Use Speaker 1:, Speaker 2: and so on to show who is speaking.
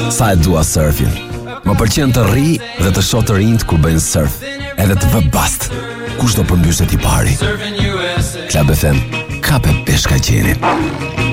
Speaker 1: Sa e dua surfin. Më pëlqen të rri dhe të shoh të rinjt kur bëjnë surf. Edhe të vë bast. Kush do përmbyshet i pari? Club FM, kape peshka qenin.